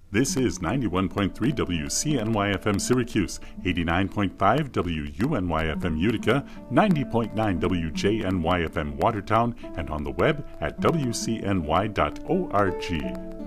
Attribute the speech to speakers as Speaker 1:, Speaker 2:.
Speaker 1: This is 91.3 WCNY-FM Syracuse, 89.5 WUNY-FM Utica, 90.9 WJNY-FM Watertown, and on the web at wcny.org.